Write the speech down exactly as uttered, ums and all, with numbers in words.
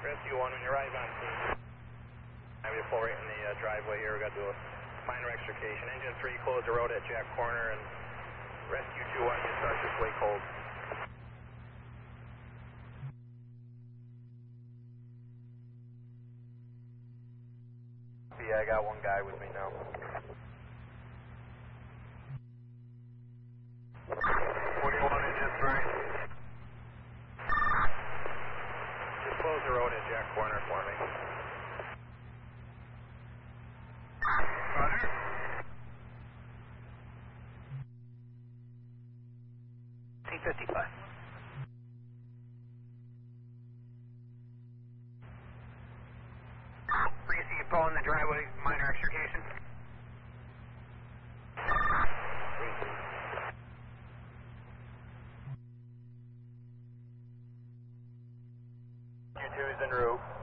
Rescue one, when you arrive on scene, I have you pull right in the uh, driveway here. We've got to do a minor extrication. Engine three, close the road at Jack Corner, and Rescue two one, you start this way cold. Yeah, I got one guy with me now. forty-one, engine three. Just close the road at Jack Corner for me. Roger. T fifty-five. Where you see you pull in the driveway, minor extrication. Engine two is en route.